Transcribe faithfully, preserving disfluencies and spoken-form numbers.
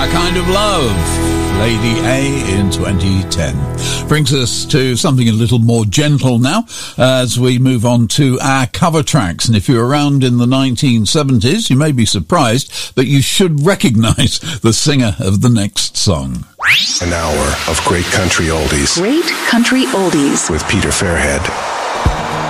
Kind of Love, Lady A in twenty ten. Brings us to something a little more gentle now as we move on to our cover tracks. And if you're around in the nineteen seventies, you may be surprised, but you should recognise the singer of the next song. An hour of great country oldies. Great country oldies. With Peter Fairhead.